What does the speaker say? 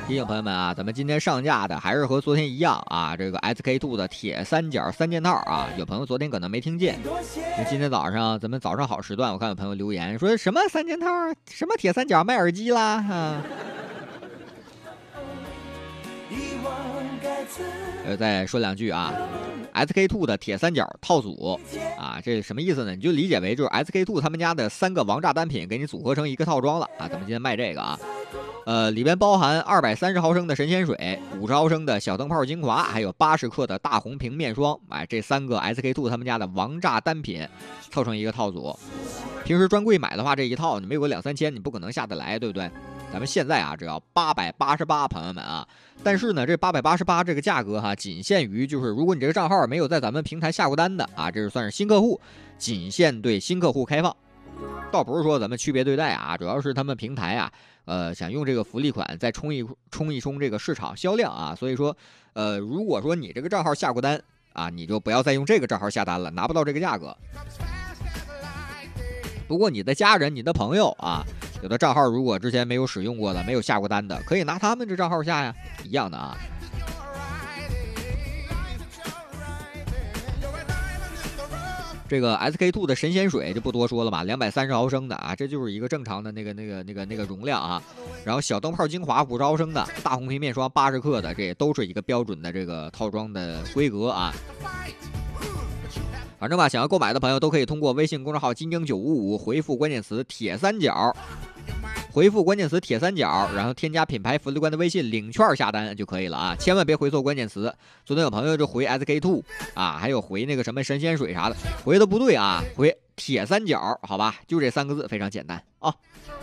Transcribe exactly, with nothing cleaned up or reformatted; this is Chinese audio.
提醒朋友们啊，咱们今天上架的还是和昨天一样啊，这个 S K two 的铁三角三件套啊，有朋友昨天可能没听见，那今天早上咱们早上好时段，我看有朋友留言说什么三件套，什么铁三角卖耳机啦啊。呃，再说两句啊 ，S K two 的铁三角套组啊，这什么意思呢？你就理解为就是 S K two 他们家的三个王炸单品给你组合成一个套装了啊。咱们今天卖这个啊。呃，里边包含二百三十毫升的神仙水，五十毫升的小灯泡精华，还有八十克的大红瓶面霜。哎，这三个 S K two 他们家的王炸单品凑成一个套组。平时专柜买的话，这一套你没有个两三千，你不可能下得来，对不对？咱们现在啊，只要八百八十八，朋友们啊。但是呢，这八百八十八这个价格哈，仅限于就是如果你这个账号没有在咱们平台下过单的啊，这是算是新客户，仅限对新客户开放。倒不是说咱们区别对待啊，主要是他们平台啊，呃，想用这个福利款再冲一冲一冲这个市场销量啊，所以说，呃，如果说你这个账号下过单啊，你就不要再用这个账号下单了，拿不到这个价格。不过你的家人、你的朋友啊，有的账号如果之前没有使用过的、没有下过单的，可以拿他们这账号下呀，一样的啊。这个 S K two 的神仙水就不多说了吧，两百三十毫升的啊，这就是一个正常的那个那个那个那个容量啊。然后小灯泡精华五十毫升的，大红瓶面霜八十克的，这也都是一个标准的这个套装的规格啊。反正吧，想要购买的朋友都可以通过微信公众号金鹰九五五回复关键词铁三角，回复关键词铁三角，然后添加品牌福利官的微信领券下单就可以了啊！千万别回错关键词。昨天有朋友就回 S K two 啊，还有回那个什么神仙水啥的，回的不对啊，回铁三角，好吧，就这三个字非常简单啊。